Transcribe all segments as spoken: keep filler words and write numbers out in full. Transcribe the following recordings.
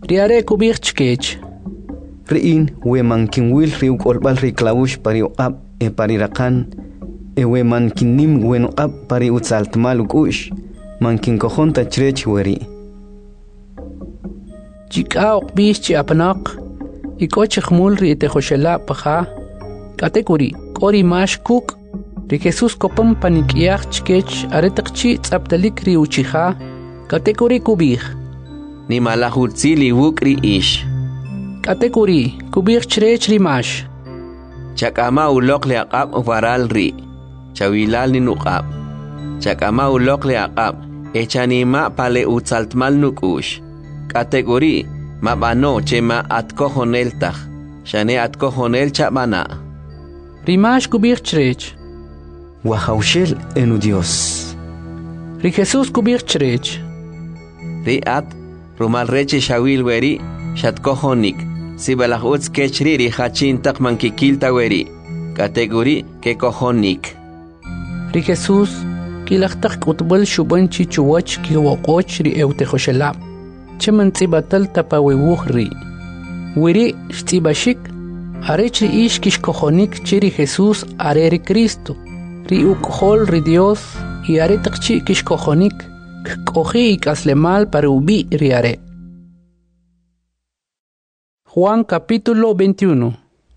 Riare kubich chkech. Riin weman kinwil riu kolbal ri klaush pari ab e pari rakan e weman kinnim weno ab pari utsaltmal ukush man kin kojonta chrech weri. Chika okbich chi apnak ikoch khmul ri te khoshela paha kategori kori mash kuk ri Jesus kopam panikiach chkech aretaqchi tsaptalik ri uchiha kategori kubich ni malahurtzili wukri ish kategori kubich chrech ri mash chakama ulok le aqab varal ri chawilal ni nuqab chakama ulok le aqab echanima pale utsaltmal nukush kategori mabano chema atkojonel taj shane atkojonel chabana rimash kubich chrech wahaushel enu Dios ri Jesus kubich chrech ri at rumal reche shawil weri shatkojonik sibalaj utz kechri ri hachin takman kikilta weri kategori ke kojonik ri Jesus kilachtak utbal shubanchi chuwach ki woqoch ri eute khoshela cheman tsibatal tapawewuh ri wiri shtibashik arech ri ish kish kojonik chiri Jesus are ri Cristo ri ukhol ri Dios y are taqchi kish kojonik koji ikaslemal para ubi ri are. Juan capítulo veintiuno.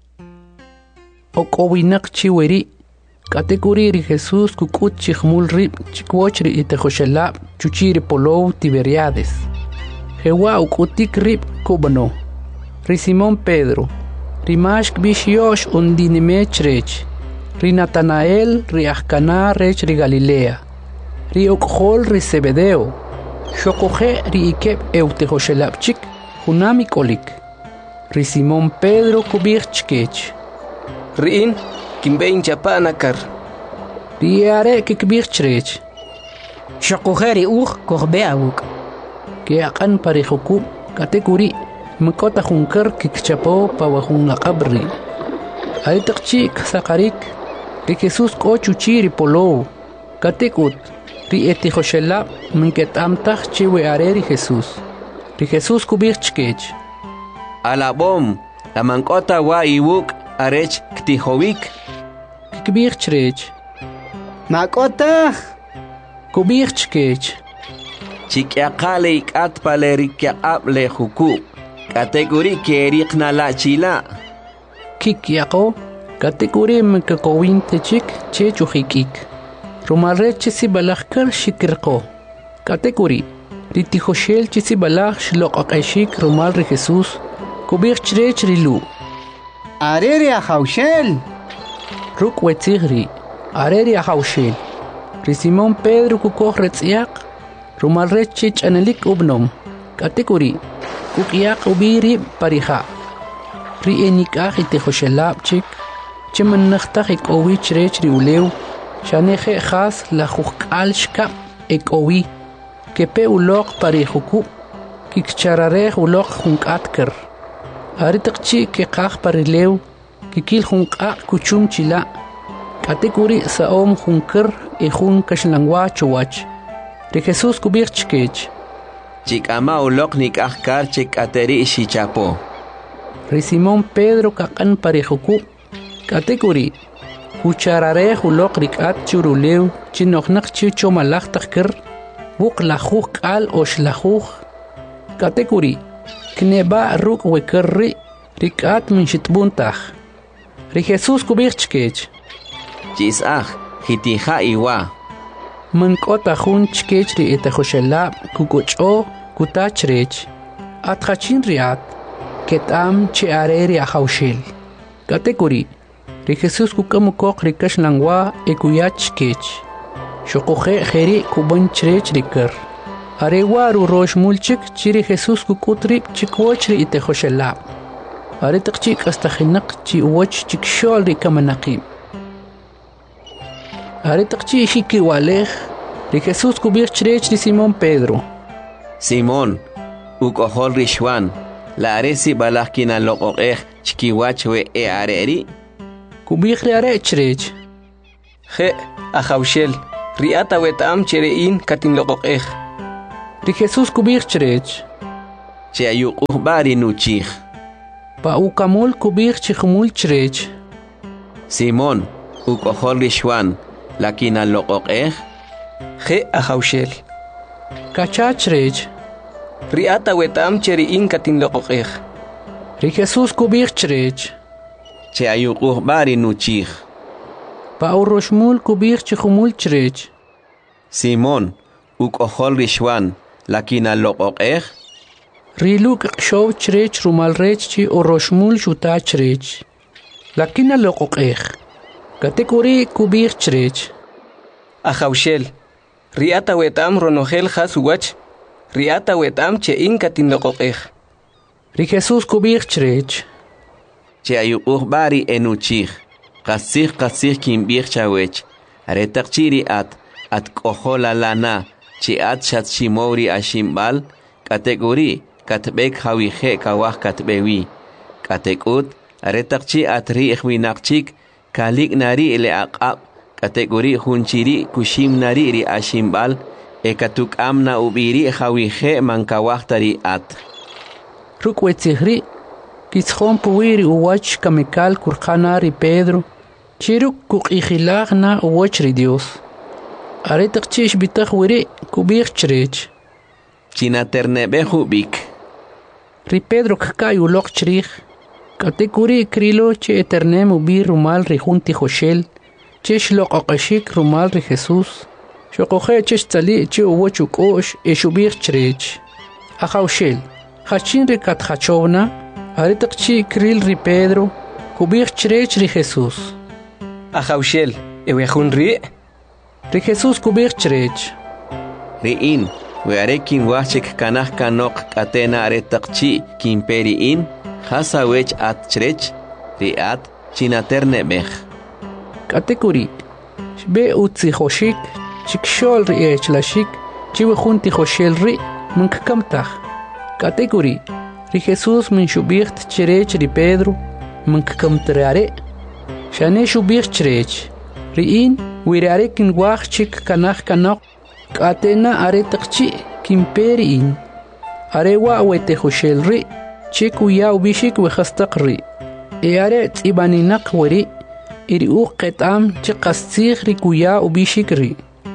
Okowinak chiweri kategori ri Jesus kukut chikhmul ri chikwoch ri itejoshelab chuchiri polou Tiberiades. Jewa ukutik rib kubano. Ri Simón Pedro. Ri mashk bishyosh undinime chrech. Ri Natanael ri Ahcana rech ri Galilea. Ri okhol ri Zebedeo. Shokoje ri ikeb eutejoshelabchik hunami kolik. Ri Simón Pedro kubich chkech. Riin kimbein chapanakar. Ri are kikbich chrech. Shokoje ri uj kohbeawuk. Que akan parejokub kategori mkota junkar kikchapo pawajun aqabri ay taqchi saqarik ri Jesus ko chuchiri polo katekut ri etijoshela minket amtaj chiwe areri Jesus ri Jesus kubich chkech alabom la mankota wa iwuk arech ktihowik kikbich chrech makota kubich chkech chikyaqale ikat palerikyaqab le huku kategori keriqna la chila kikyaqo kategori mkakowin techik che chujikik rumalre chisi balakar shikirqo kategori ritijoshel chisi balak shloqaqashik rumal re Jesus kubich chrech rilu areri ahaushel ruk wetzigri areri ahaushel ri Simón Pedro kukoh retziaq rumal rechich anelik ubnom kategori kukiyak ubiri pariha ri enikah itejoshelab chik cheman nakhtakh ikowi chrech ri ulew shaneje khas la khukal shka ikowi kepe ulok parihuku kikcharare ulok hunkatkar aritakchi ke qah parilew kikil hunqa kuchum chila kategori saom hunkar e hun kashlangwa chuwach ri Jesus kubich chkech chikama ulok nikah kar chikateri shichapo ri Simón Pedro kakan parejoku kategori hucharare ulok rikat churulew chinoknak chicho malak takir buk lajuj al osh lajuj kategori kneba ruk wekerri rikat min shitbuntah ri Jesus kubich chkech chisah hitija iwa Mankota jun chkech ri etejoshelab kukocho kutachrech atkhachin riat ketam che areri ahaushel kategori ri Jesus kukamukok rikash langwa ekuyach chkech shokoje kheri kuban chrech rikar arewa ru rosh mulchik chiri Jesus kukutri chikwoch ri etejoshelab are taqchik astakhinaq chi woch chikshol ri kamanaqim are taqchi shiki walej ri Jesus kubich chrech ri Simón Pedro Simón ukohol rishwan la aresi balakina loqoqej chkiwach we e areri kubich ri are chrech je ahaushel riata wetam cherein katin loqoqej ri Jesus kubich chrech che ayuquj bari nuchij. Pa ukamul kubir chihumul chrech. Simón, ukohol rishwan, lakina loqoqej. Je ahaushel. Kacha chrech. Riata wetam cheri inkatin loqoqej. Ri Jesús kubir chrech. Che ayuquj bari nuchij. Pa uroshmul kubir chihumul chrech. Simón, ukohol rishwan, lakina loqoqej. Riluk show chrech rumal rech chi uroshmul shuta chrech. Lakina loqoqej. Katekuri kubir chrech. Ahaushel. Riata wetam ronogel hasuwach. Riata wetam che inkatin loqoqej. Ri Jesús kubir chrech. Che ayuquj bari enuchij. Qasij qasij kimbij chawech. Aretaqchiri at at kohola lana. Chi at shat shimori ashimbal. Kategori katbek hawije kawaj katbewi. Katekut aretaqchi at ri'ij winaqchik. Kalik nari le aqab. Kategori hunchiri kushim nari ri ashimbal. Ekatuk amna ubiri hawije mankawaj at. Rukwetihri. Kitzhon puwiri uwach kamikal kurkanari Pedro. Chiruk kukijilagna uwachri Dios. Aretaqchish bitaq wiri kubir chrech. Chinaternebe bik. Ri Pedro kakayu lok chrij. Katekuri krilo che eternem ubir rumal ri junti Joshel. Chesh lok aqashik rumal ri Jesús. Shokoje chesh tali che uwachuk osh eshubir chrech. Ahaushel. Hachin ri katjachovna. Aretaqchi kril ri Pedro. Kubir chrech ri Jesús. Ahaushel. Ewejun ri. Ri Jesús kubir chrech. Ri'in. Wearekin wachik kanaj kanok katena aretaqchi kimperi'in. Hasawech at chrech. Ri'at chinaternebej. Katekuri. Shbe utzi hoshik. Chikshol ri echlashik. Chiwe junti hoshel ri. Munkakamtaj. Katekuri. Ri Jesús min shubirt chrech ri Pedro. Munkakamtreare. Shane shubir chrech. Ri'in. Wirearekin wachik kanaj kanok. Katena aretaqchi kimperi'in. Arewa wete Joshel ri. Chikuya ubishik wehastaq ri. E are tzibaninak weri. Iri uq qetam chiqastzig ri kuya ubishik ri.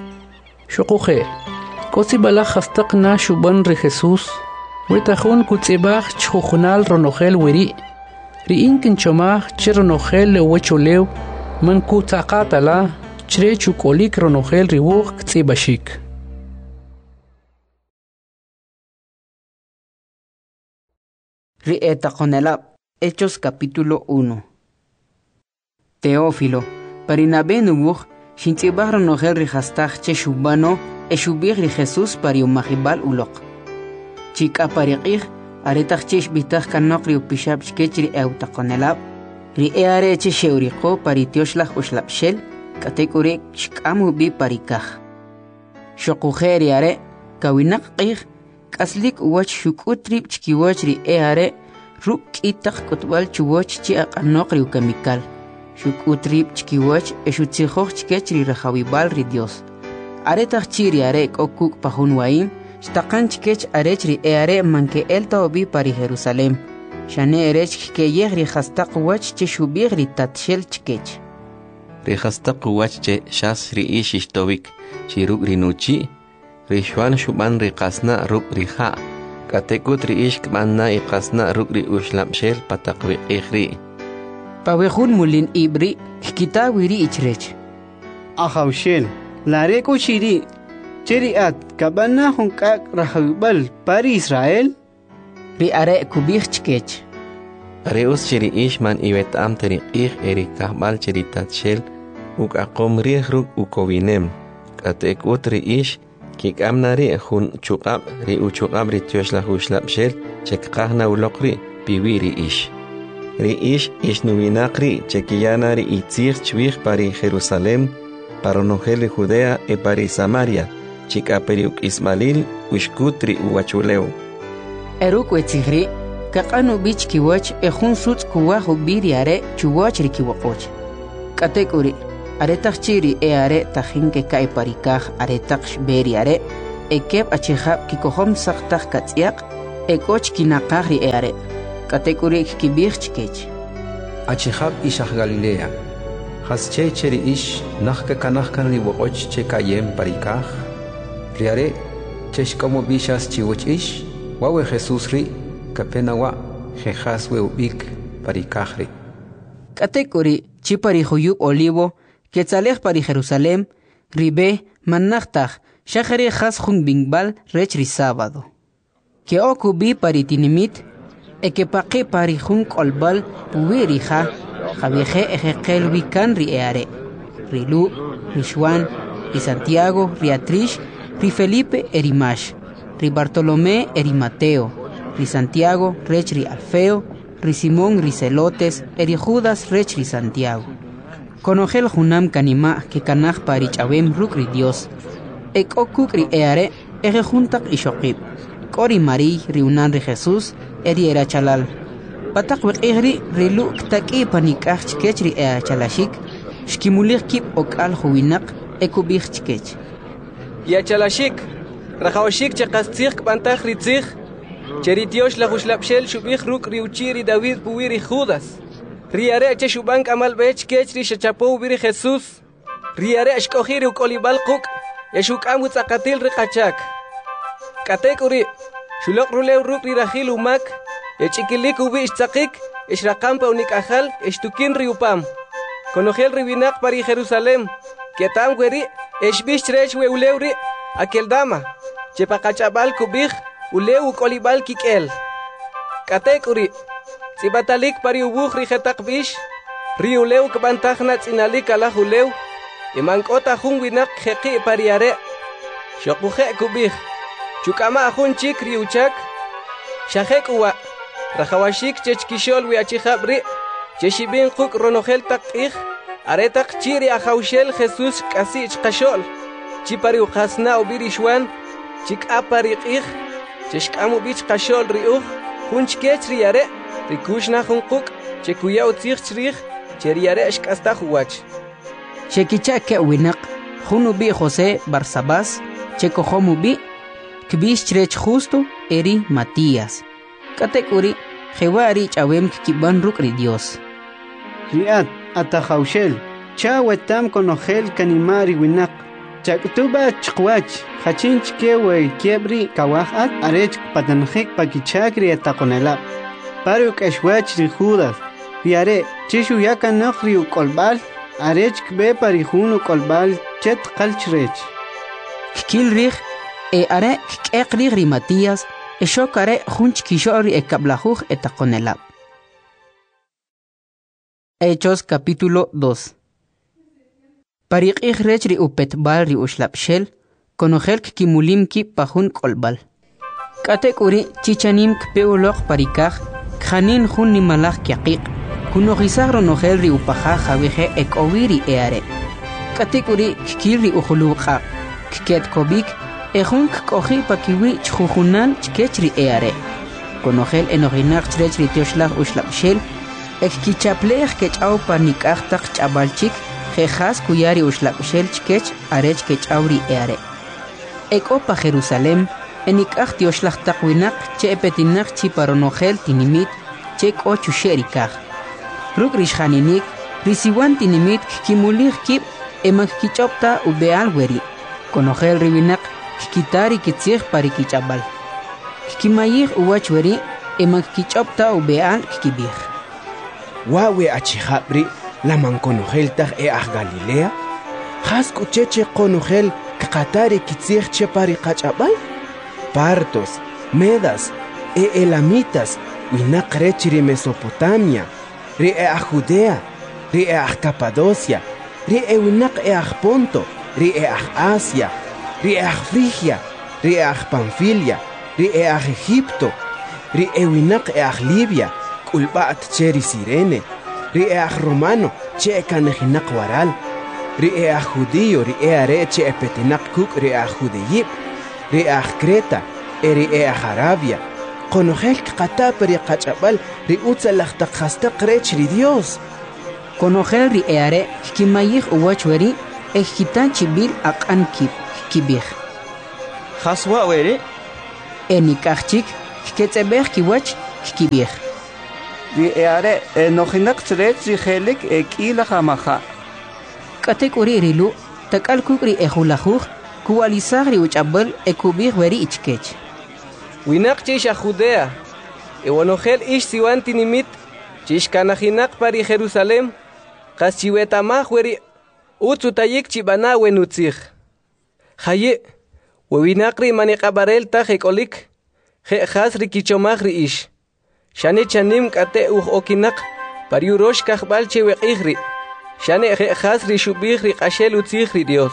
Shokuje. Kosi balaj hastaq na shuban ri Jesús. Wetajun kutzibaj chujunal ronogel weri. Ri inkin chomaj chironogel le wecholew. Man kutzaqatala. Chre chukolik ronogel ri uq ktzibashik. Rieta Conelab, Hechos capítulo uno. Teófilo, Parinabe nubuj, Shintibar nogel rihastach che shubano, e shubir ri Jesús pariu mahibal ulok. Chika pariqih, aretach chesh bitach kanok ri upishab chkechri euta Conelab, ri eare che sheuriko paritioslach uslapshel, katekure shkamu bi parikach. Shokujeri are, kawinak qih, Kaslik uwach shukutrip chkiwach ri eare ruk itak kotwal chuwach chi aqanok ri ukamikal. Shukutrip chkiwach eshutsijoch chkech ri rajawibal ri Dios. Aretach chiri are okuk pahun waim, shtaqan chkech arech ri eare manke elta obi pari Jerusalem. Shane erech keyeh ri hastaq wach che shubir ri tatshel chkech. Ri hastaq wach che shas ri ishishtovik chiruk ri nuchi. Rishwan shuban ri qasna ruk ri ha. Katekut ri ishk manna i qasna ruk ri ushlapshel pataqwi ikhri. Pawejun mulin ibri, kikita wiri ichrech. Ahaushel. Lareko chiri. Cheri at kabana hunkak rahawibal pari Israel. Ri are kubich chkech. Reus chiri ish man iwet am teri ikh eri kahbal chiri tatshel. Uk akom ri ruk ukowinem. Katekut ri ish. Kik amnari hun chukab ri uchukab ri tioshla hushlap shel chekqahna ulokri piwiri ish. Ri ish ish nuvinakri chekiyana ri itzir chwich pari Jerusalem, paronogel Judea e pari Samaria, chikaperiuk Ismail ushkut ri uwachuleu. Eruk wetzihri, kakanu bich kiwach e hun suts kuwahu biriare chuwach ri kiwakoch. Katekuri. Aretach chiri e are tajin que cae parikaj aretach beri are e keb achihab kikohom saktach katziak Ekoch kinaqahri eare. Katekuri kibich chikech. Achihab ishah Galilea. Hasche cheri ish nahka kanahkan ri woch che kayem parikah. Riare chesh como bishas chiwoch ish. Wawe Jesús ri kapenawa jehaswe ubik parikahri. Katekuri chipari huyub olivo ketzalej pari Jerusalem ribe mannachtach shachari has jun bingbal rech ri sábado. Que okubi pari tinimit e que paqi pari jun kolbal puwirija javieje ejekel wikan ri eare. Ri Lu, ri Juan, ri Santiago, ri Atrish, ri Felipe eri Mash, ri Bartolomé eri Mateo, ri Santiago rech ri Alfeo, ri Simón ri Celotes eri Judas rech ri Santiago. Conogel junam kanima que kanaj pari chavem ruk ri Dios. Ek okuk ri eare eje juntak ishokib. Kori Mari ri unan ri Jesús eri era chalal. Patak wek egri ri lu ktaki panikach chkech ri ea chalashik. Shkimulir kip ok al huwinak ekubich chkech. Ya chalashik. Rajawashik chakastzich kbantach ri tzich. Cheritiosh la huslapshel shubich ruk ri uchiri David puwiri Judas. Riare che shubank amal bech kech ri shachapo ubiri Jesús. Riare ashkohiri ukolibal kuk. Yeshuk amut akatil ri kachak. Katekuri. Shulok rulew ruk ri rajil umak. Echikilik ubi ishtzakik. Ishrakampa unik ajal. Ishtukin ri upam. Konogel ri binak pari Jerusalem. Ketam gweri. Eshbish trech we ulew ri. Akel dama. Chepakachabal kubich. Ulew ukolibal kikel. Katekuri. Sibatalik pari ubuh ri jetak bish. Ri ulew kabantahna tzinalik alah ulew. Imankota jun winak jeki pariare. Shokuje kubich. Chukama ajun chik ri uchak. Shajek uwa. Rajawashik chechkishol wi achijabri. Cheshibin kuk ronogel tak ik. Aretak chiri ajaushel Jesús kasi chkashol. Chipari ukhasna ubiri shwan. Chik apari ik. Cheshkamu bich kashol ri uj. Jun chkech ri are. Rikushna jun kuk. Chekuya utzich chrich. Cheriare ashkasta juwach. Shekicha ke winak. Jun ubi José Barsabás. Chekojomu bi. Kbish trech justo eri Matías. Katekuri jewari chavem kiban ruk ri Dios. Riat atahaushel. Cha wetam konogel kanimari winak. Chaktuba chkwach. Hachinch kewe kiebri kawahat arech patanjek pakichakri atakonela. Paruk ashwach ri Judas. Riare chishu yakanok ri ukolbal. Arech kbe parihun ukolbal chet kalchrech. Kil rich e are kekri ri Matías. E shokare junch kishori e kablajuj etakonelab. Hechos capítulo dos. Parik rech ri upetbal ri ushlapshel. Konogel kimulim ki pajun kolbal. Katekuri chichanim kpeulok parikaj. Khanin jun nimalaj kiaqik. Kunogizagro nogel ri upaja javeje ekowiri eare. Katekuri kikir ri ujuluqa. Kiket kobik. Ejun koji pakiwi chjujunan chkechri eare. Konogel enoginak chrechri tioshlag ushlapshel. Ek kichaplej kechau panikachtak chabalchik. Jejas kuyari ushlapshel chkech arech kechauri eare. Ek opa Jerusalem. Enikach tioshlag takwinak che epetinak chiparonogel tinimit. Chek ochu sherikach. Ruk rishaninik. Risiwan tinimit kimulig kip. Emak kichopta ubeal weri. Konogel ribinak. Kitari kitzig pari kichabal. Kimayig uwachweri emak kichopta ubeal kibig. Wawe achijabri la manconogel tag e ag Galilea. Has kucheche conogel kakatari kitzig che pari kachabal. Partos, Medas, e Elamitas, winak rechiri Mesopotamia, ri e ag Judea, ri e ag Capadocia, ri e winak e ag Ponto, ri e ag Asia. Ri ag Frigia, ri ag Panfilia, ri ag Egipto, ri winak ag Libia, kulbaat cheri Sirene, ri ag Romano, che kanejinak waral, ri ag Judío, ri are che epetinak kuk, ri ag Judeyip, ri ag Creta, ri ag Arabia, konogel kata peri kachabal, ri utzalach takhastak rech ri Dios. Konogel ri are kimayig uwachweri, ejitan chibil akan kip. Kibig. Haswa were? Enikachik, kketzebej kiwach kibij. Ri eare nojinak tsret ri khelik ekila hamaha. Katek uri rilu takal kukri ehulajuj kuwalisagri uchabel ekubij weri ichkech. Winak chish a Judea. Ewanogel ish siwanti nimit chish kanajinak pari Jerusalem. Kaschiwetamaj weri utsutayik chibana wenutzij. Haye wewinakri maniqabarel ta jekolik je khasri kichomagri ish. Shane chanim kate uj okinak pariurosh kajbal cheweqigri. Shane je khasri shubigri qashel utzigri Dios.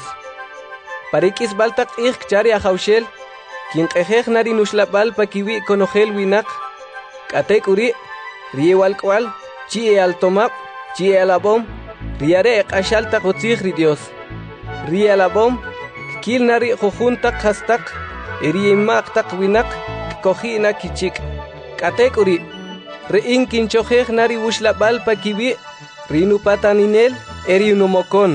Parikis baltak ig chari ajaushel quien qejej nari nushlabal pakiwi konogel winak kate kuri riewal kwal chi e altomap chi e alabom riare qashal ta utzigri Dios. Rialabom kil nari jujunta khastak erimak tak winak kohina kichik katekuri rein kinchojej nari ushlabal pakiwi rinu pataninel eriunumokon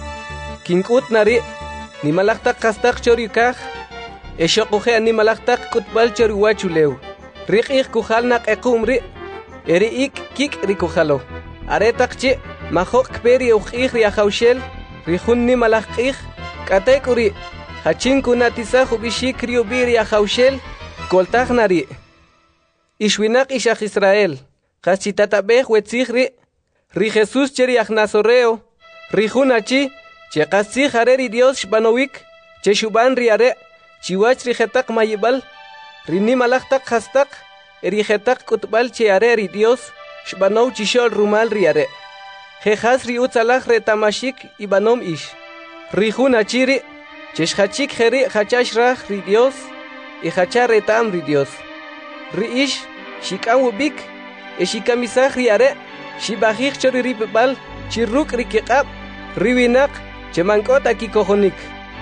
kinkut nari nimalaktak khastak chorikaj eshoqoje nimalaktak kutbal choriwachulew riqih kujalnak equmri eriik kik rikujalo aretaqchi majok peri uqih riajaushel rijun nimalakij katekuri hachin kunatisahu bishikriu biri ajaushel koltagnari ishwinak ishaj Israel qachitatabej wetzigri ri Jesus cheri ajnazoreo rijunachi che qasij areri Dios shbanowik che shuban riare chiwach rijetak mayibal rinimalaktak hastak erijetak kutbal che areri Dios shbanow chishol rumal riare jejas riutzalaj retamashik ibanom ish rijuna chiri cheshachik jeri hachash raj ri Dios y hachar retam ri Dios ri ish shikan wubik e shikamisaj riare shibajij chori ribal chirruk rikiqab riwinak chemankota kikojonik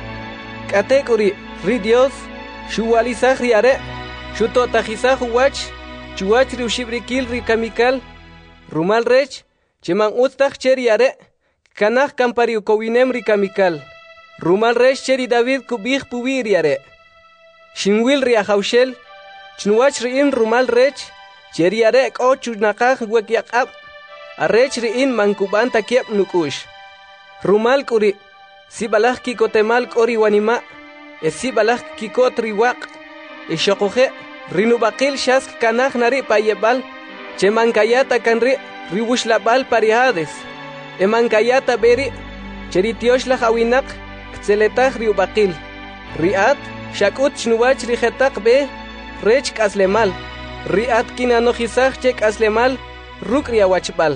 katekuri ri Dios shuwalisaj riare shutotajisaj wach chuwach riushibrikil rikamikal rumal rech cheman utstaj cheriare kanaj kampariu kowinem rikamikal rumal rech cheri David kubij pubiriare shinwil riajaushel chnuwach riin rumal rech cheriare k'o chunaqaj wekyaqab arech riin mankuban takieb nukush rumal kuri sibalaj kikotemal k'ori wanima e sibalaj kikot riwaq e shoqoje rinubaqil shask kanaj nari payebal chemankayata kanri riwushlabal parihades e mankayata beri cheritioshla hawinak kteletaj riubaqil riat shakut shnuwach rijetaq be rech kaslemal riat kinanojisaj che kaslemal ruk riawachbal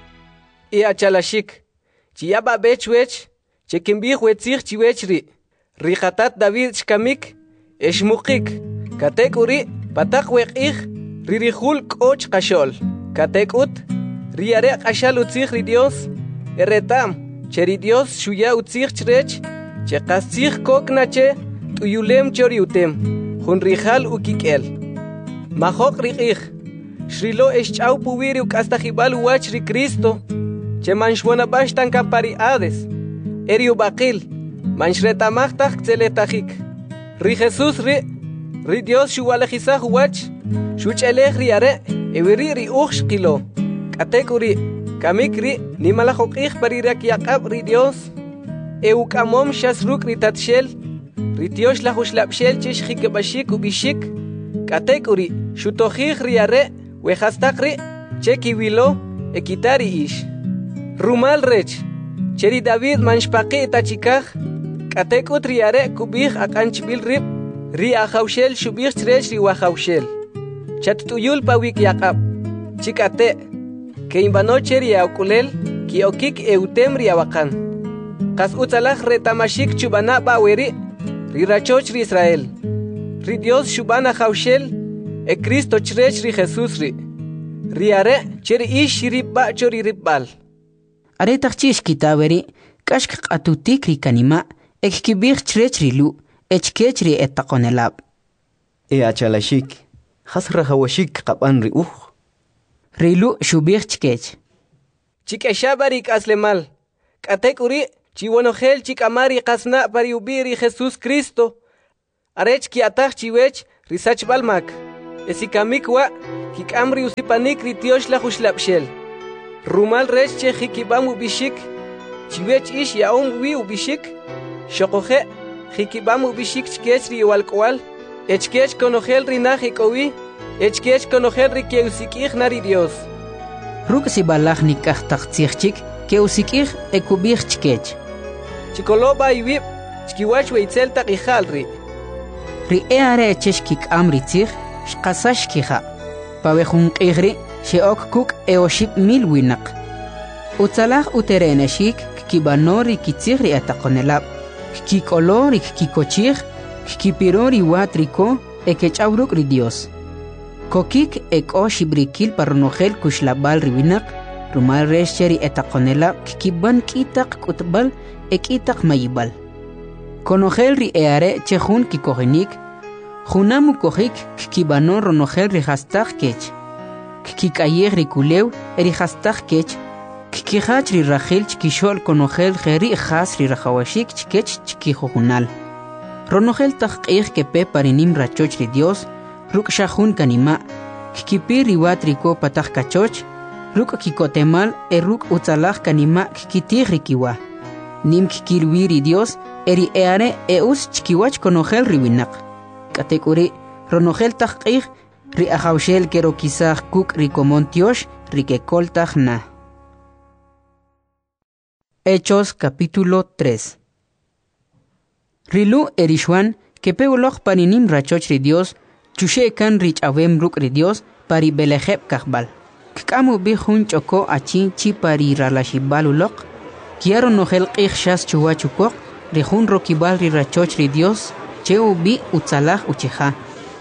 e achalashik chiyaba bechwech chekimbij wetzij chiwech ri rijatat David shkamik eshmuqik katekuri patak weqij ririjul k'och qashol katekut riare qashal utzij ri Dios eretam cheri Dios shuya utzij chrech che qasij koknache tuyulem choriutem jun rijal ukikel majok riqij shrilo eschau puwiri ukastajibal wach ri Cristo che manshwana bashtan kapari ades eriu baqil manshretamajtaj kteletajik ri Jesus ri ri Dios shuwalejisaj wach shuchelej riare ewiri ri uj shqilo katekuri kamikri nimalajoqij parirak yaqab ri Dios eukamom shasruk ri tatshel ri Dios la hushlabshel chish khikebashik ubishik katekuri shutojij riare wejastaqri chekiwilo ekitari ish rumal rech cheri David manshpaqi tachikaj katekut riare kubij aqanchbil rib ri ajaushel shubij chrech ri wajaushel chatutuyul pawik yaqab chikate que imbanoche riaukulel ki okik eutem riawakan qas utzalaj retamashik chubana baweri ri rachoch ri Israel ri Dios shubana jaushel e Cristo chrech ri Jesus ri riare cheri ish ribba chori ribbal are tachchish kitaweri kashk qatutik ri kanima ekibij chrech ri lu echkech ri etaqonelab e achalashik hasra hawashik qaban ri uj rilu shubij chkech chikeshabari kaslemal katekuri chiwonogel chikamari qasna pari ubiri Jesus Cristo arech ki ataj chiwech risachbalmak Esikamik wa kikamri usipanik ritiosh la huslapshel. Rumal rech che hikibam ubishik. Chiwech ish yaom wi ubishik. Shokoje hikibam ubishik chkech ri walkwal. Echkech konogel rinah ikowi. Echkech konogel ri keusikich nari Dios. Ruk si balach nikach taktsichik keusikich ekubich chkech. Chikoloba iwib chkiwach weitzel takijalri. Ri eare echesh kikam ritzich shqasash kija. Pabejun qigri sheok kuk eoship mil winak. Utzalach utereneshik kibanori kitzigri atakonelab. Kikolori kikochich kipirori watriko ekechawruk ri Dios. Kokik eko shibrikil paronogel kushlabal riwinak. Rumal resheri etakonelab kiban kitak kutbal ekitak mayibal. Konogel ri eare chehun kikogenik. Junamu kohik kibano ronogel ri hastag kech. Kikayer ri kulew eri hastag kech. Kikihach ri rachel chkishol konogel geri has ri rajawashik chkech chkihojunal. Ronogel taqih kepe parinim rachoch ri Dios. Ruk shahun kanima. Kikipir ri watriko patag kachoch. Ruk kikotemal e ruk utzalach kanima kikitir ri kiwa. Nim kikilwiri Dios eri eare eus chkiwach konogel ri winak. Katekuri ronogel taqih ri ajawshel kero kisaj kuk ri komontiosh ri kekoltaj na. Hechos capítulo tres. Rilu erishwan kepe uloj paninim rachoch ri Dios chushe kan rich avem ruk ri Dios pari belejeb kahbal. Kkamu bi hun choko achin chi pari ralashibal ulok. Kiaro nogel qih shas chuwachukok ri hun rokibal ri rachoch ri Dios cheu bi utzalaj ucheja.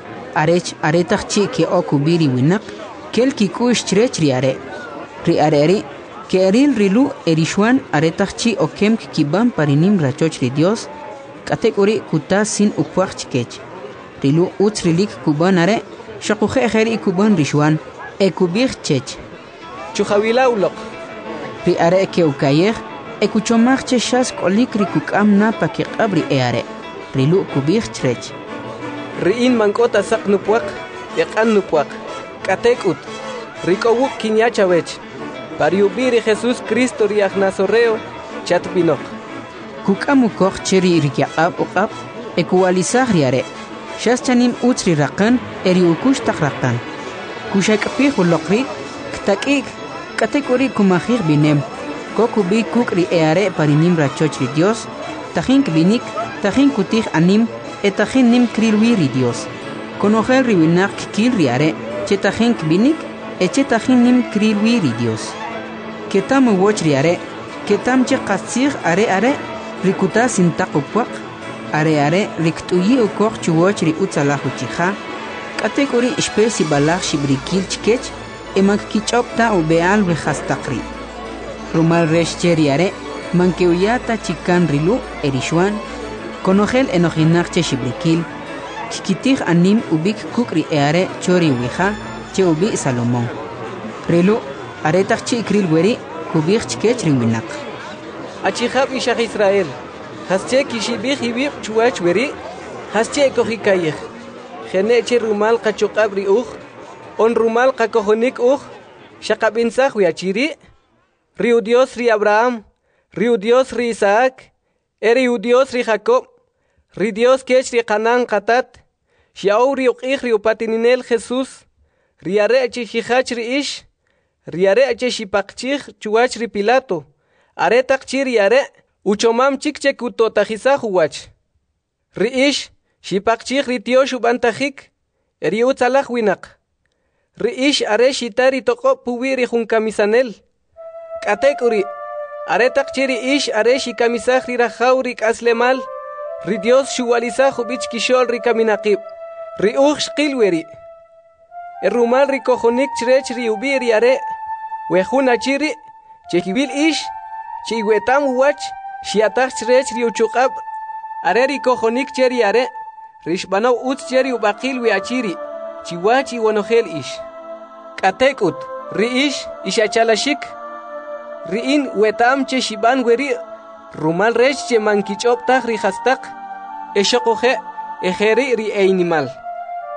Arech aretach chi ke okubiri winak kel kikush chrech ri are. Ri areri ke eril rilu erishwan aretach chi okem kibam parinim rachoch ri Dios katekuri kuta sin ukwach chkech. Rilu utz rilik kuban are shakuje ejeri kuban rishwan ekubich chech. Chuhawila ulok. Ri are ke ukayej ekuchomach che shas kolik ri kukam na pakikabri eare. Rilu kubich chrech. Riin mankota sak nupuak, yakan nupuak, katekut, rikowuk kinyachawech, pariubiri Jesus Cristo riach nazoreo, chatpinok. Kukamukok cheri rikyaqab uqab, ekuwalisaj riare, shas chanim utri rakan, eri ukush tak rakan. Kushakapih ulokri, ktakik, katekuri kumahir binem, kokubi kukri eare parinim rachoch ri Dios, tajin kbinik, tajin kutih anim, etajin nim krilwiri Dios. Konogel riwinak kil riare, chetajin kbinik, echetajin nim krilwiri Dios. Ketam woch riare, ketam che qatsir are are, rikuta sintakupuak, are are riktuyi ukok chuwoch ri utzalahu chija, katekuri espesi balach shibrikil chkech, emak kichopta ubeal rehastakri. Rumal resh cheriare, mankeuyata chikan rilu erishwan, Konogel enojinach shibrikil, kikitij anim ubik kukri eare chori wija, che ubi Salomón. Rilu, aretach chi kril weri, kubich chkech riwinak. Achihab ishach Israel, hasche kishibich ibib chuach weri, hasche kohikayech. Geneche rumal kachokabri uch, on rumal kakohonik uch, shakabinsach wiachiri, riu Dios ri Abraham, riu Dios ri Isaac, eri u Dios ri Jacob, ri Dios kech ri Canaan katat, xiao ri uqih ri upatininel Jesús, ri are ache hijach ri ish, ri are ache shipakchich chuach ri Pilato, are takchi ri are, uchomam chikche kutotajizah uwach. Ri ish, shipakchich ri tiosh ubantajik, eri utzalaj winak. Ri ish are shitari toko puwi ri junkamisanel. Katekuri, aretak chiri ish areshi kamisaj ri rajauri kaslemal, ri Dios shuwalizaj ubich kishol ri kaminaqib, ri uj shqilweri. Errumal ri kojonik chrech ri ubiri are, wejuna chiri, chekibil ish, chiwetam uwach, shiataj chrech ri uchuqab, are ri kojonik cheri are, rishbanaw utz cheri ubaqil we achiri, chiwachi wanogel ish. Katekut, ri ish, ishachalashik, Riin wetam che shiban weri rumal rech che mankichop tag ri hastak eshokoje ejeri ri einimal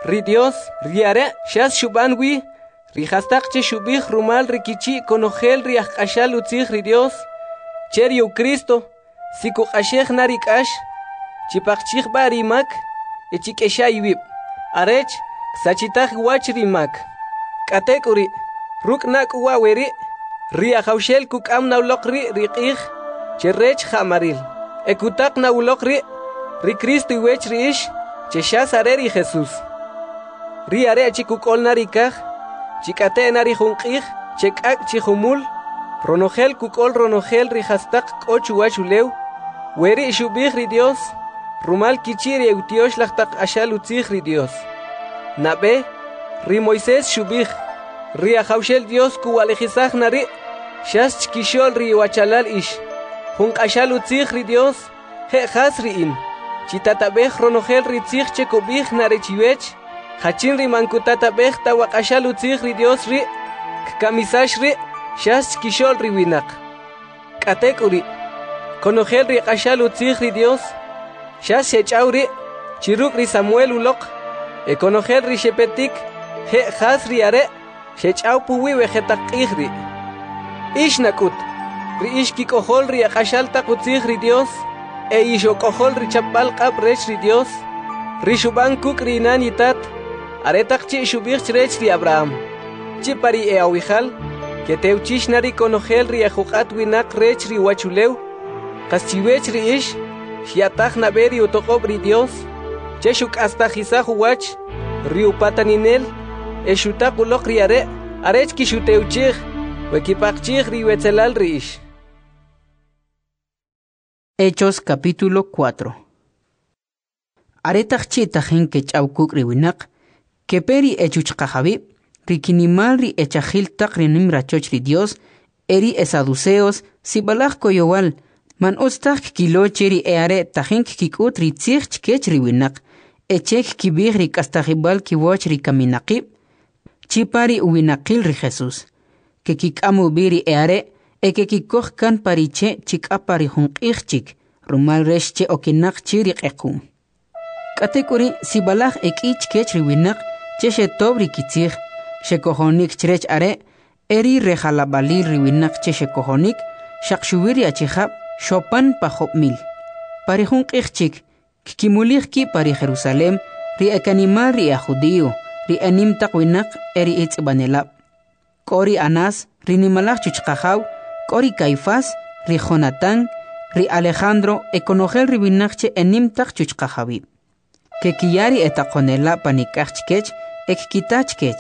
ri Dios riare shas shuban wi ri hastaq che shubih rumal ri kichi konogel ri ajashal utzig ri Dios cherio Cristo siku ashej narik ash chipaqchig bari mak echikesha iwib arech sachitag wach ri mak katekuri ruk nak waweri ri ajawshel kukam nawloq ri riqij cherech jamaril ekutak nawloq ri ri Cristo iwech ri ish cheshas areri Jesús ri are chikukol narikaj chikate nari junqij chekak chihumul ronogel kukol ronogel ri hastaq k'ochu wachulew weri shubij ri Dios rumal kichiri eutiosh laqtaq ashal utzij ri Dios nabe ri Moisés shubij ri ajawshel Dios kuwalejisaj nari shas chkishol ri wachalal ish junqashal utzij ri Dios je jas ri in chitatabej ronogel ri tzij chekobij nare chiwech hachin ri mankutatabej tawaqashal utzij ri Dios ri kamisash ri shas chkishol ri winaq katek uri konogel ri qashal utzij ri Dios shas shech'aw ri chiruk ri Samuel uloq e konogel ri shepetik je jas ri are shech'aw puwi wejetaqij ri ish nakut ri ish kikojol ri qashal taq utzij ri Dios e ishokojol ri chapal qab rech ri Dios ri shuban kuk ri nan yitat aretaq chi shubij rech ri Abraham chi pari e awijal que teuchish nari konogel ri ajuqat winaq rech ri wachulew qaschiwech ri ish shiataj naberi utoqob ri Dios che shuk'astajisaj uwach ri upataninel e shutaq uloq ri are arech kixuteuchij wekipaqchij ri wetzelal ri ish. Hechos capítulo cuatro. Aretaq chitajin que ch'awkuk ri winaq que peri echuchqajabi rikinimal ri echajil taq ri nimrachoch ri Dios eri esaduceos sibalaj koyowal man ostaq kilo cheri eare tajin kikut ri tzij chkech ri winaq echek kibij ri kastajibal kiwoch ri kaminaqib chipari uwinaqil ri Jesús que kikamu biri eare e que kikoj kan pariche chikapari junqij chik rumal reshche okinaq chiri qequm katekuri sibalaj ekich kech ri winaq cheshe tobri kitzij shekojonik chrech are eri rejalabalil ri winaq cheshe kojonik shaqshuwiri achijab shopan pajob mil pari junqij chik kikimulij ki pari Jerusalem ri ekanimal ri a judío ri anim taq winaq eri itzbanelab kori Anás ri nimalaj chuchqajaw kori Caifás ri Jonatán ri Alejandro ekonogel ri winaqche enim taq chuchqajabib que kiyari etaqonela panikaj chkech ek kitach kech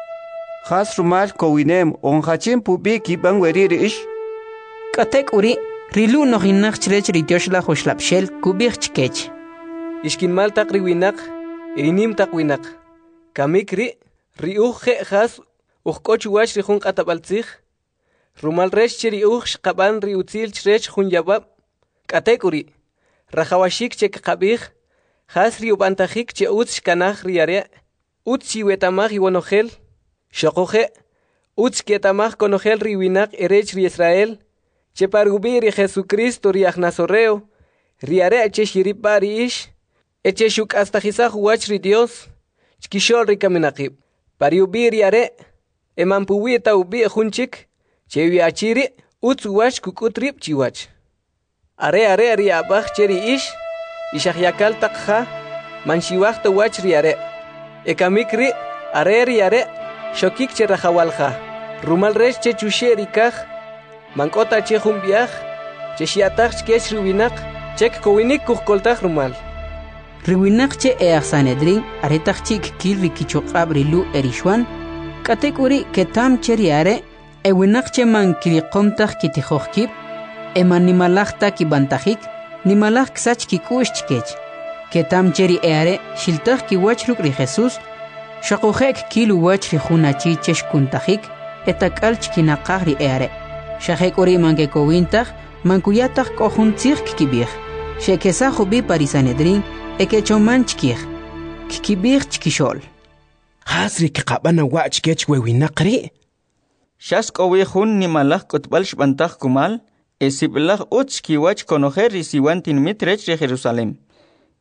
Has rumal kowinem onhachin pubi kiban weriri ish katek uri rilu nohinaq chrech ri Dioshla hoshlapshel kubij chkech ishkinmal taq ri winaq inim taq winaq kamik ri ri uj je has uj k'och wach ri jun q'atabaltzij rumal rech che ri uj shqaban ri utzil chrech jun yabab katek uri rajawashik che qabij has ri ubantajik che utz shkanaj ri are utz chiwetamaj iwonogel shoqoje utz ketamaj konogel ri winaq erech ri Israel che parubi ri Jesucristo ri ajnazoreo ri are che shiripa ri ish eche shuk'astajisaj wach ri Dios chkishol ri kaminaqib pariubi ri are emanpuwi taubi junchik che wiachiri utz wach kukut rib chiwach are are ri abaj che ri ish ishahyakal taqja manshiwaj wach ri are ekamikri are ri are shokik che rajawalja rumal rech che chushe ri kaj mankota che jumbiaj che shiataj chkech ri winaq chek kowinik kujkoltaj rumal ri winaq che e Sanedrin aretaq chik kil ri kichoqab ri lu erishwan katek uri ketam che ri are e winaq che man kiri qomtaj kitijojkib e man nimalajta kibantajik nimalaj ksach kikush chkech ketam che ri eare shiltaj kiwach ruk ri Jesús shaqojek kilu wach ri junachi chesh kuntajik etakal chkinaqaj ri eare shajek uri manke kowintaj mankuyataj kojuntzij kibij shekesa jubi pari Sanedrin e que choman chkij kibij chkishol hasri kiqabana wa chkech we winaqri Shas kowi jun nimalaj kutbal shbantaj kumal esiblaj utz kiwach konojer risiwantin mitrech de Jerusalem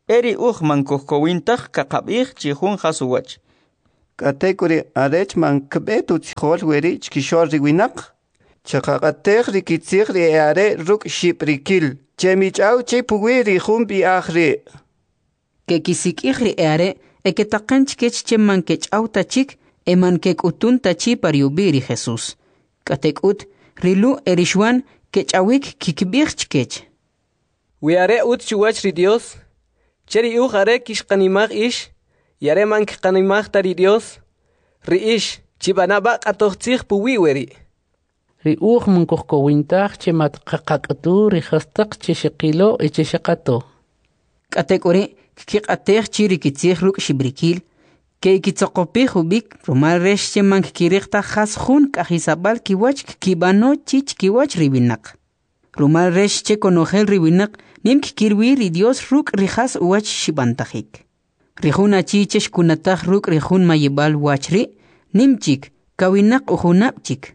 eri uj mankuhkowintaq kaqab'ij chijun jasuwach. Katekuri arech man kbetu tzihol weri chkishol riwinaq. Chaqaqatej rikitzij ri eare ruk shiprikil. Chemich'aw chipuwi rijun bi'ajri. Que kisik'ij ri eare eketaqan chkech che man kech'aw tachik e man kek'utun tachi pariubi ri Jesús. Katek'ut rilu erishwan kech'awik kikb'ij chkech. Wiare ut chuwach ri Dios. Cheri uj are kishqanimaj ish. Yare man kqanimaj tari Dios. Ri ish chibanaba q'atojtzij puwi weri. ri uj munkuhkowintaq che matqaqaq'tu ri jastaq che shiqilo e che shaqato. Katek'uri kiq'atej chi rikitzij ruk' xibrikil que kitzoqopij ubik rumal rex che man kiriqta jas jun k'ajisabal kiwach kibano chich kiwach riwinaq. Rumal rex che konojel riwinaq nim kikirwi ri Dios ruk' rijas uwach shibantajik. Rijun achi che shkunataj ruk' rijun mayibal wachri nim chik kawinaq ujunab chik.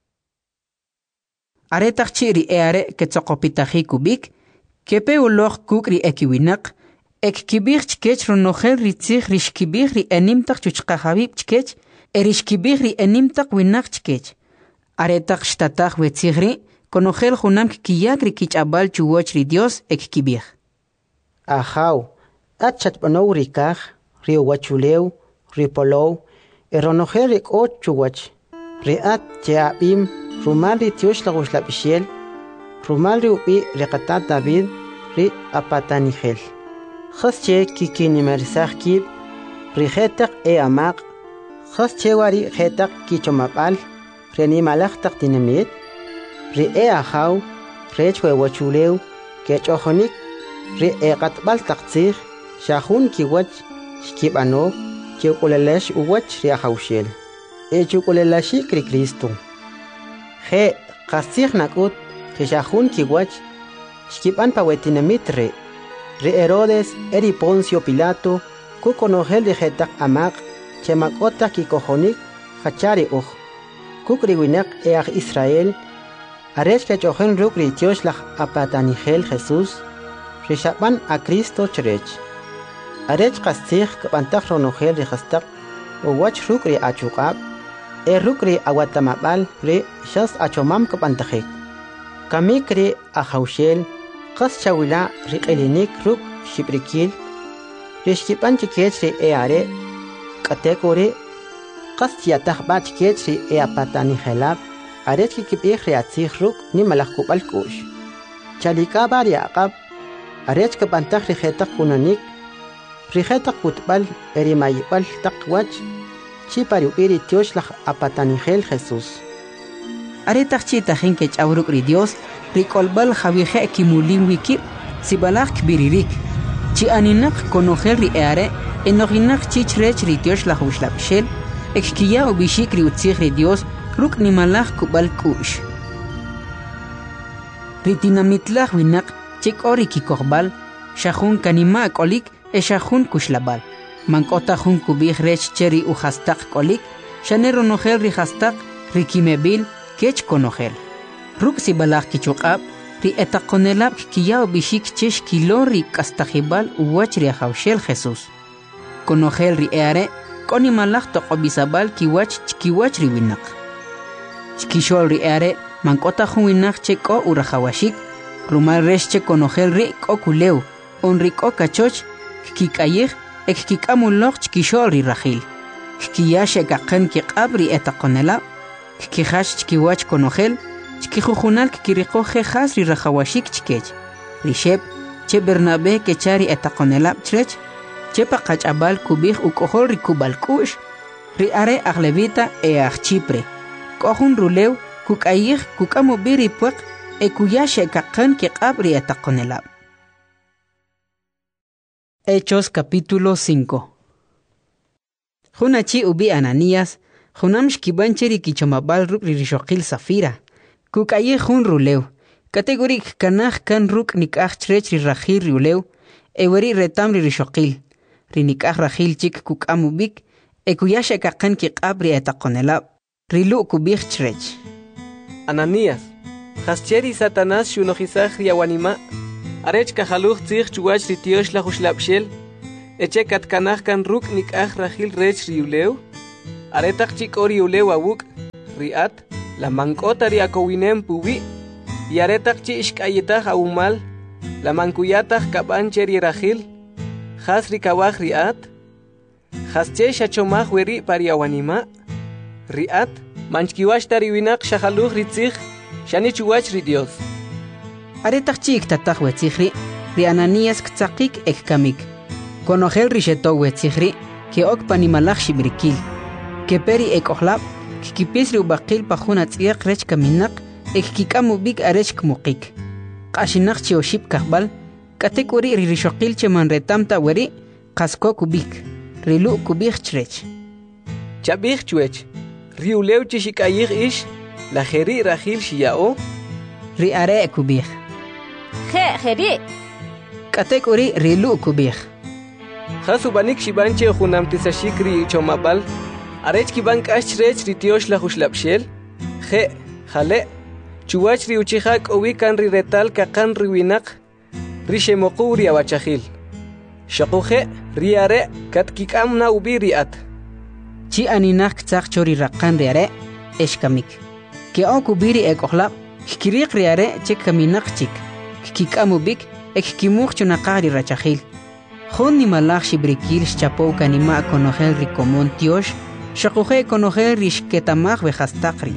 Aretaq chi ri eare ketzoqopitajik ubik kepe uloj kuk ri ekiwinaq ek kibij chkech ronojel ritzij rishkibij ri enimtaq chuchqajabib chkech erishkibij ri enimtaq winaq chkech. Aretaq shtataj wetzij ri konojel junam kiyak ri kich'abal chuwoch ri Dios ek kibij. Ajaw, atchatbanow ri kaj, ri uwachulew, ri polow, eronojel ri k'ot chuwach, ri at cheabim, rumal ri tiosh laguxlabixel, rumal ri ubi ri qatat David, ri apatanijel. Khasche kikinimersaj kib, ri jetaq e amaq, khasche wari jetaq kichomabal, ri animalajtaq dinamit, ri e ajaw, rech wewachulew, kechojonik, ri e qatbal taqtzij, shahun kiwach, shkibano, kiukulelesh uwach ri ajawshel. E chukulelashi kri Cristo. Je qastzij nakut, kishahun kiwach, shkiban pawetinamit re. Ri Herodes eri Poncio Pilato kukonojel ri jetaq amaq chemakota kikojonik hachari uj kukri winak e aj Israel arech kechojen ruk ri tiosh laj apatanijel Jesús ri shaban a Cristo chrech arech qastzij kbantaj ronojel ri jastaq uwach ruk ri achuqab e ruk ri awatamabal ri shas achomam kbantajik kamik ri ajawshel qas chawila riqilinik ruk shibrikil rishkipan chikech ri eare katekori qas tiataj ba chikech ri eapatani helab aret kikibij ri atzij ruk ni malajkubal kush chalika bari aqab aret kapantaj ri jetaq kunanik ri jetaq kutbal eri mayibal taqwach chipari ubiri tiosh laj apatani hel Jesús aretaq chitajin kech awruk ri Dios rikolbal javije kimulin wikib sibalak kbiririk chi aninak konojel ri eare enoginak chichrech ri tiosh la huslapshel ekkiya ubishik ri utzig ri Dios ruk nimalaj kubal kush ri dinamitlaj winak chikori kikorbal shahun kanima kolik e shahun kushlabal mankota jun kubij rech cheri u hastaq kolik shanero nojel ri hastaq ri kimebil kech konojel ruk si balak kichuqab ri etaqonelab kiyaw bishik chesh kilori kastajibal uwach ri ajawshel Jesús konojel ri eare koni malak toqobisabal kiwach chkiwach ri winak chkishol ri eare mankota jun winak cheko urajawashik rumal resh che konojel ri ko kulew on ri ko kachoch kikayij ek kikamulok chkishol ri rajil kiyash ekaqen kiqab ri etaqonelab kihash chkiwach konojel chkijujunal kikiriqoje jas ri rajawashik chkech rishep che Bernabé kechari etaqonelab chrech che paqach'abal kubij uk'ojol ri kubalk'u'x ri are aglevita e aj Chipre k'ojun rulew kuk'ayij kuk'amubi ri pueq e kuyax ekaqen kiq'ab ri etaqonelab. Hechos capítulo cinco. Junachi ubi Ananías junam shkiban cheri kichomabal ruk ri rishoqil Safira kukaye jun rulew kategorik kanaj kan ruk nikaj chrech ri rajil rulew eweri retam ri rishoqil ri nikaj rajil chik kukamubik e kuyash ekaqen kiqab ri etaqonelab rilu kubij chrech. Ananías, hascheri Satanás shunojisaj ri awanima arech kajaluj tzij chuwach ritiosh la jushlapshel, eche katkanaj kan ruk nikaj rajil rech riuleu, aretak chik ori uleu awuk, riat, la mankota riakowinem puwi, y aretak chi ishkayetaj aumal, la mankuyataj kaban cheri rajil, has rikawaj riat, has che shachomaj weri pariawanima, riat, manchkiwash tariwinak shajaluj ritzij, shani chuwach ridios. Aretak chik tataj wetzijri, ri Ananías ktzakik ek kamik. Konojel risheto wetzijri, ke ok panimalaj shibrikil. Ke peri ek ohlab, kikipis ri ubakil pajuna tziak rech kaminak, ek kikamu bik arech kmukik. Kashinak chi oship kahbal, katek uri ri rishokil che manretamta weri, kasko kubik, rilu kubik chrech. Chabik chwech, riuleu chishikayig ish, la jeri rajil shiyao, ri are kubik. Je, jeri. Katek uri rilu kubik. Hasubanik shibanche junamtisashik ri chomabal, arech kibank ashrech ritiosh la jushlapshel, je, jale, chuwach ri uchihak owikan ri retal kakan ri winak, ri shemoku ri awachahil. Shakuje, ri are, kat kikam na ubi riat. Chi aninak tzak chori rakan ri are, eshkamik. Ke ok ubiri ek ohlab, kikirik ri are chek kaminak chik. Kikamu bik, ek kimuk chunakari rachahil. Jun ni malach shibrikil shchapo kanima konojel ri komon tiosh, shakuje konojel ri shketamach vejastakri.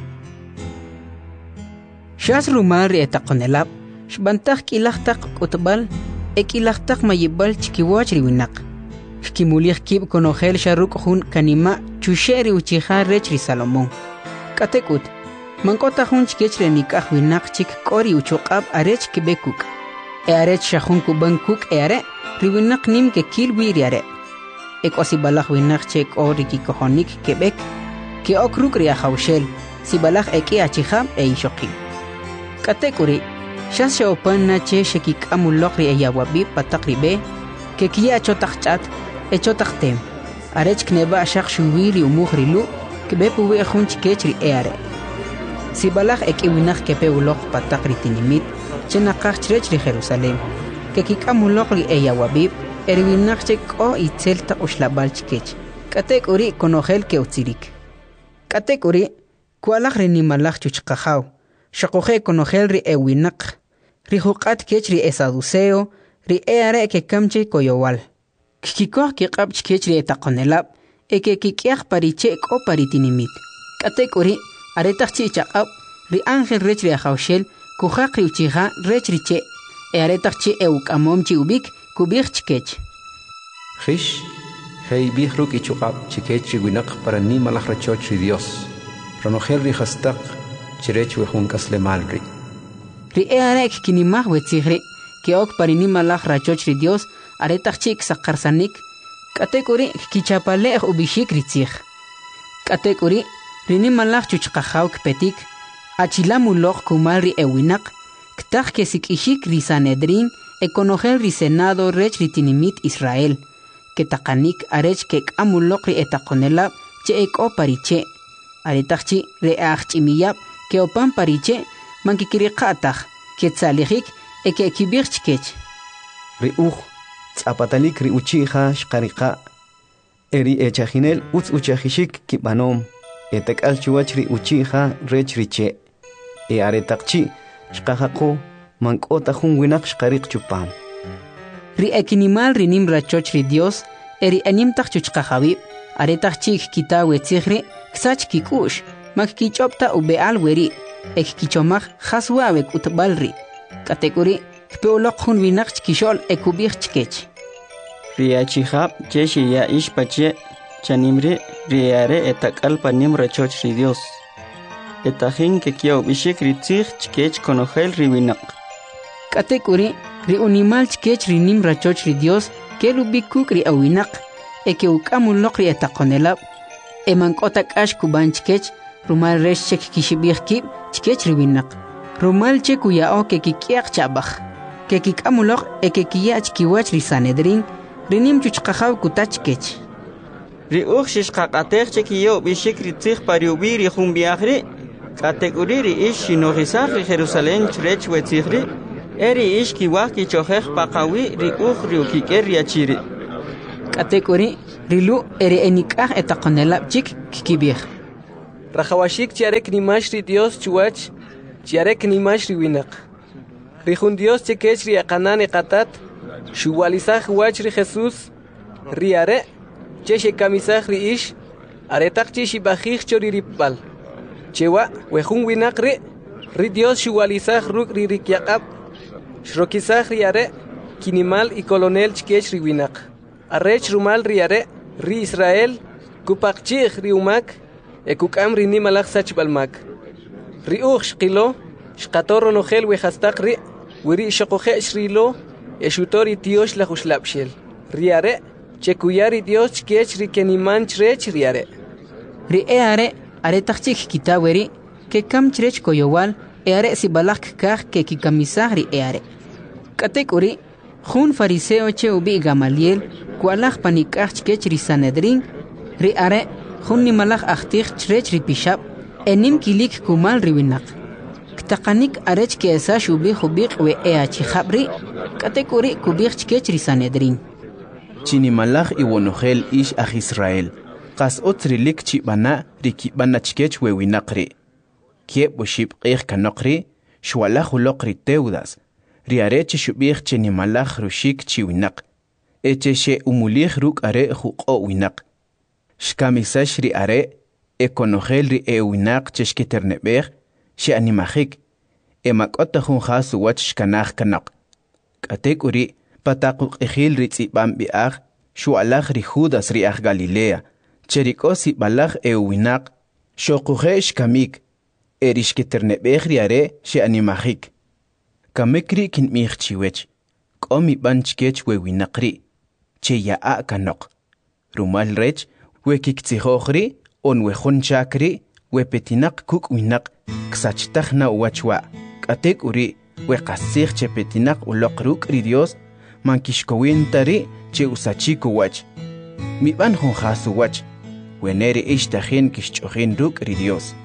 Shas rumar ri etakonelab, shbantak kilachtak utbal, ek ilachtak mayibal chikiwach ri winak. Shkimulich kib konojel sharuk jun kanima chusheri uchiha rech ri Salomón. Katekut, mankota jun chikech re nikah winak chik kori uchokab arech kibekuk. E arech shahun kuban kuk e are, riwinak nim ke kil wiri are. Ek osi balach winak chek ori ki kohonik kebek, ke ok ruk ria haushel, si balach eke achihab e ishokil. Katekuri, shas shaopan na che shekik amulokri e yawabi patakri be, ke kia chotak chat, e chotak tem. Arech kneba shak shuwiri umuhri lu, kebe puwe jun chikechri e are. Si balach eke winak kepe ulok patakri tinimit, chenakach chrech ri Jerusalem, ke kikamulokri e yawabib, erwinak chek o itzelta ushlabal chikech. Katek uri konojel ke utzirik. Katek uri, kualach ri nimalach chuchkajaw, shakoje konojel ri e winak, ri hukat kech ri e saduceo, ri e are ke kamche koyowal. Kikikoh ke qab chikech ri e takonelab, e ke kikiach pariche ko paritinimit. Katek uri, aretach chi chaqab, ri angel rech ri ajawshel, kujak ri uchiha rech ri che, e aretach chi e ukamom chi ubik, kubik chikech. Rish, hei bihruk ichukab chikech ri winak para ni malach rachoch ri Dios. Ranojel ri hastak, chirech wejunkas le malri. Ri e arek kinimah wetzihri, ke ok parini malach rachoch ri Dios, aretach chi ksaqarsanik, katekuri kichapalech ubishik ritzih. Katekuri, rini malach chuchkajaw kpetik, achilamulok kumal ri ewinak, ktach kesik ishik ri Sanedrin, e konojel ri Senado rech ri tinimit Israel, ke takanik arech kek amulok ri etakonelab, che ek o pariche, aretachchi re achchimiyab, ke opan pariche, mankikirikatach, ke tsalijik, e ke kibirchkech. Ri uj, tzapatalik ri uchiha shkarika, eri echajinel utz uchajishik kibanom, etek alchuach ri uchiha rech riche, e aretakchi, shkajako, mankota jun winak shkarik chupam. Ri ekinimal rinim rachoch ri Dios, eri animtach chuchkajabib, aretakchi kita wetzihri, ksach kikush, mak kichopta ubeal weri, ek kichomach haswawek utbalri, katekuri, kpeolok jun winak chkishol ekubir chkech. Riachihab cheshi ya ishpache chanimri riare etakal panim rachoch ri Dios. Etajin que kiao bishik ritzich chkech konojel riwinak. Katekuri ri unimal chkech rinim rachoch ri Dios ke lubikuk ri awinak e ke ukamulok ri etakonelab e mankotak ash kuban chkech rumal resh chek kishibir kib chkech riwinak. Rumal chek uyao ke kikiak chabach ke kikamulok e ke kiach kiwach ri Sanedrin rinim chuchkajaw kutach kech. Ri uxshish qaqatech chekiyo bishik ritzich pariubi ri jumbiachri kategori ri ish shinogisach ri Jerusalén chrech wetzihri eri ish kiwah kichojej paqawi ri uj ri ukike ri achiri. Katekuri rilu eri enikaj etaqonelab chik kikibij. Rajawashik chiarek nimash ri Dios chuach, chiarek nimash ri winak. Rijun Dios chekech ri aqanan qatat, shuwalizaj wach ri Jesús, ri are, cheche kamisaj ri ish, aretak cheshi bajij chori ripal. Chewa, wejun winak ri, ri Dios shuwalizaj ruk ri rikyaqab, shrokizaj ri are, kinimal y colonel chkech ri winak. Arrech rumal ri are, ri Israel, kupakchij ri umak, e kukam ri nimalaj sachbalmak. Ri uj shqilo, shqatorro nojel wejastak ri, wiri shokoje shrilo, e shutori tiosh la jushlapshel. Ri are, chekuyari Dios chkech ri keniman chrech ri are. Ri e are, are takchik kitaweri, ke kam chrech koyowal, e are si balak kaj ke kikamisaj ri e are. Katek uri, jun fariseo che ubi Gamaliel, kualaj panikaj chkech ri Sanedrin, ri are, jun nimalaj achtij chrech ri pishab, enim kilik kumal ri winak. Ktaqanik arech ke esa shubi hubiq we e achi khabri, katek uri kubik chkech ri Sanedrin. Chinimalaj iwonojel ish aj Israel. Qas otrilik chibana rikibana chkech we winaqri. Kieb bushib qih kanokri, shwalaj uloqri teudas. Riareche shubih chinimalaj rushik chi winaq. Eche she umulij ruk are juqo winaq. Shkamisash ri are, ekonojel ri e winaq cheshketernebej, she animajik. Emakota jun jasu wach shkanaj kanaq. Katek uri, pataquk ejil ri tzibam biaj, shualaj ri Judas ri aj Galilea. Cherikosi balaj e winaq, shokuje shkamik, erishketernebej ri are, she animajik. Kamekri kin mij chiwech, komi banchkech we winaqri, che yaa kanok. Rumal rech, we kiktsijohri, on we chakri, we petinak kuk winak, ksachtajna uachwa. Katek uri, we kasich che petinak ulokruk ri Dios, mankishkowintari che usachiko wach. Mi ban jonjasu wach, we nere ishtajen kishchojin ruk ri Dios.